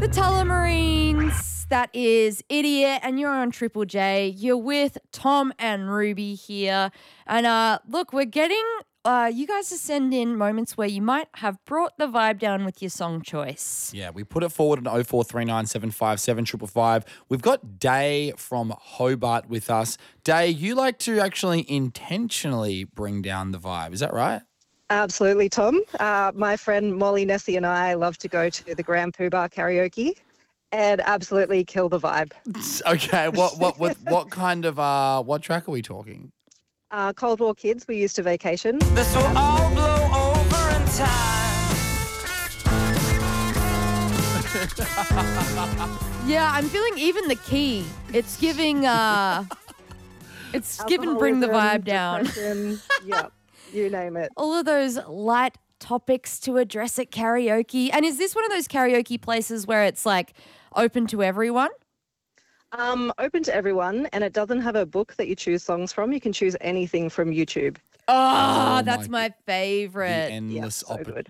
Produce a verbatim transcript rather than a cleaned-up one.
The Tullamarines, that is Idiot, and you're on Triple J. You're with Tom and Ruby here. And uh, look, we're getting uh, you guys to send in moments where you might have brought the vibe down with your song choice. Yeah, we put it forward at oh four three nine seven five seven five five five. We've got Day from Hobart with us. Day, you like to actually intentionally bring down the vibe. Is that right? Absolutely, Tom. Uh, my friend Molly, Nessie and I love to go to the Grand Pooh Bar karaoke and absolutely kill the vibe. Okay, what what what, what kind of, uh, what track are we talking? Uh, Cold War Kids, we used to vacation. This will all blow over in time. Yeah, I'm feeling even the key. It's giving, uh, it's giving bring the vibe down. Yeah, you name it. All of those light topics to address at karaoke. And is this one of those karaoke places where it's like open to everyone? Um, open to everyone, and it doesn't have a book that you choose songs from. You can choose anything from YouTube. Oh, Oh that's my my The favorite. endless Yeah, so oppo- good.